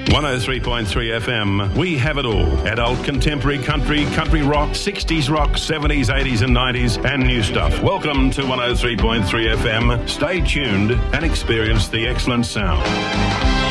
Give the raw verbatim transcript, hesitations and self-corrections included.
one oh three point three F M. We have it all. Adult, contemporary, country, country rock, sixties rock, seventies, eighties and nineties, and new stuff. Welcome to one oh three point three F M. Stay tuned and experience the excellent sound.